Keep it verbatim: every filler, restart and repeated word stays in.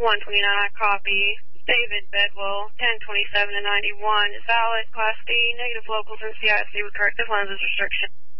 one twenty-nine, copy. David Bedwell, ten twenty-seven to ninety-one is valid. Class D, negative locals in C I C with corrective lenses restriction.